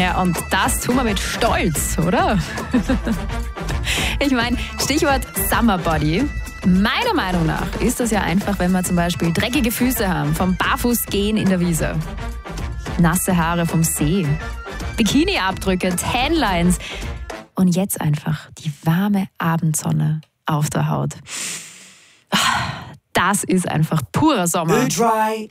Ja, und das tun wir mit Stolz, oder? Ich meine, Stichwort Summer Body. Meiner Meinung nach ist das ja einfach, wenn wir zum Beispiel dreckige Füße haben, vom Barfußgehen in der Wiese, nasse Haare vom See, Bikini-Abdrücke, Tanlines und jetzt einfach die warme Abendsonne auf der Haut. Das ist einfach purer Sommer.